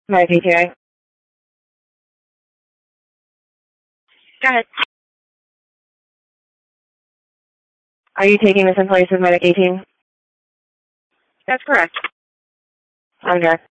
My PTA. Go ahead. Are you taking this in place of Medic 18? That's correct. On direct.